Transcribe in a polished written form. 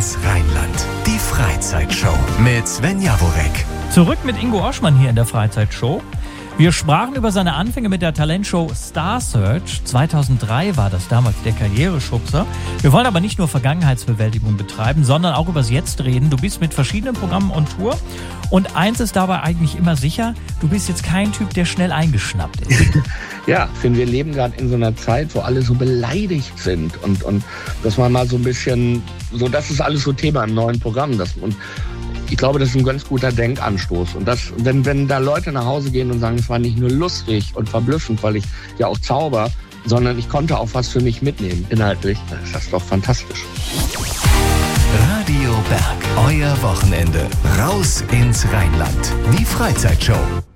ins Rheinland. Die Freizeitshow mit Sven Jaworek. Zurück mit Ingo Oschmann hier in der Freizeitshow. Wir sprachen über seine Anfänge mit der Talentshow Star Search. 2003 war das damals der Karriereschubser. Wir wollen aber nicht nur Vergangenheitsbewältigung betreiben, sondern auch übers Jetzt reden. Du bist mit verschiedenen Programmen on Tour. Und eins ist dabei eigentlich immer sicher, du bist jetzt kein Typ, der schnell eingeschnappt ist. Ja, ich finde, wir leben gerade in so einer Zeit, wo alle so beleidigt sind. Und dass man mal so ein bisschen, so das ist alles so Thema im neuen Programm. Und ich glaube, das ist ein ganz guter Denkanstoß. Und das, wenn da Leute nach Hause gehen und sagen, es war nicht nur lustig und verblüffend, weil ich ja auch zauber, sondern ich konnte auch was für mich mitnehmen, inhaltlich, dann ist das doch fantastisch. Radio Berg, euer Wochenende. Raus ins Rheinland. Die Freizeitshow.